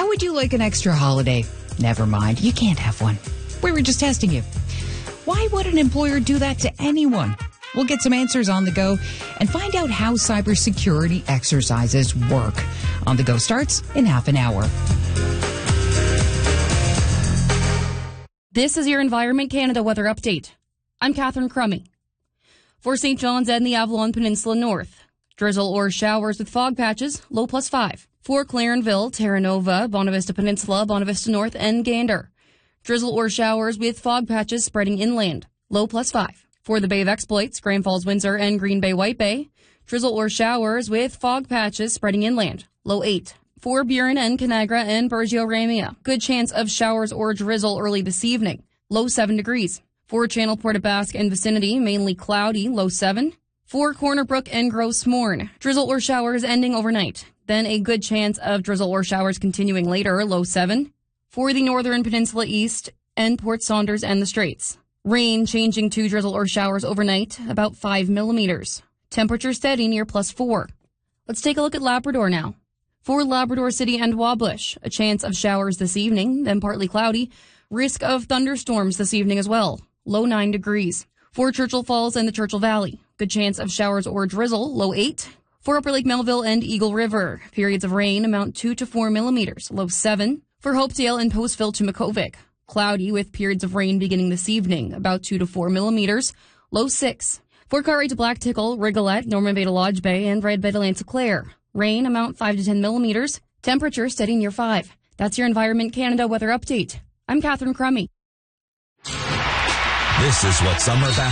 How would you like an extra holiday? Never mind, you can't have one. We were just testing you. Why would an employer do that to anyone? We'll get some answers on the go and find out how cybersecurity exercises work. On the Go starts in half an hour. This is your Environment Canada weather update. I'm Catherine Crummy. For St. John's and the Avalon Peninsula North, drizzle or showers with fog patches, low +5. For Clarenville, Terra Nova, Bonavista Peninsula, Bonavista North, and Gander, drizzle or showers with fog patches spreading inland, low +5. For the Bay of Exploits, Grand Falls, Windsor, and Green Bay, White Bay, drizzle or showers with fog patches spreading inland, low 8. For Burin and Canagra and Burgeo Ramia, good chance of showers or drizzle early this evening, low 7 degrees. For Channel Port aux Basques and vicinity, mainly cloudy, low 7. For Corner Brook and Gross Mourne, drizzle or showers ending overnight. Then a good chance of drizzle or showers continuing later, low 7. For the Northern Peninsula East and Port Saunders and the Straits, rain changing to drizzle or showers overnight, about 5 millimeters. Temperature steady near +4. Let's take a look at Labrador now. For Labrador City and Wabush, a chance of showers this evening, then partly cloudy. Risk of thunderstorms this evening as well, low 9 degrees. For Churchill Falls and the Churchill Valley, good chance of showers or drizzle, low 8. For Upper Lake Melville and Eagle River, periods of rain amount 2 to 4 millimeters, low 7. For Hopedale and Postville to Makovic, cloudy with periods of rain beginning this evening, about 2 to 4 millimeters, low 6. For Carre to Black Tickle, Rigolette, Norman Bay to Lodge Bay, and Red Bay to Lanticlair, rain amount 5 to 10 millimeters, temperature steady near 5. That's your Environment Canada weather update. I'm Catherine Crummy. This is what summer back